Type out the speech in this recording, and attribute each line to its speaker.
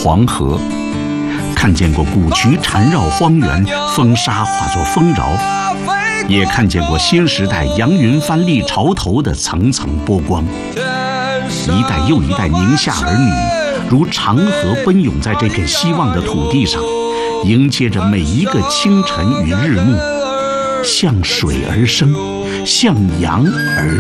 Speaker 1: 黄河，看见过古渠缠绕荒原，风沙化作丰饶，也看见过新时代扬云帆立潮头的层层波光。一代又一代宁夏儿女，如长河奔涌在这片希望的土地上，迎接着每一个清晨与日暮，向水而生，向阳而